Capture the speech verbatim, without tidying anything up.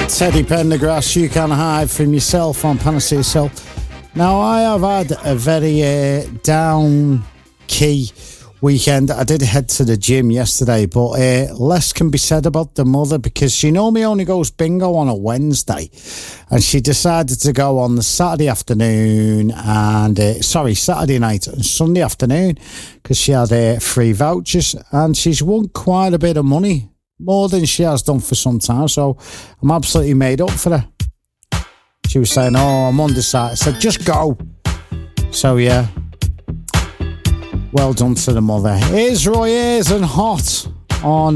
Teddy Pendergrass, You Can Hide From Yourself on Panacea Soul. Now, I have had a very uh, down key weekend. I did head to the gym yesterday, but uh, less can be said about the mother because she normally only goes bingo on a Wednesday, and she decided to go on the Saturday afternoon and uh, sorry Saturday night and Sunday afternoon because she had uh, free vouchers, and she's won quite a bit of money, more than she has done for some time, so I'm absolutely made up for her. She was saying, oh, I'm undecided. I said, just go. So yeah, well done to the mother. Here's Roy Ayers and Hot on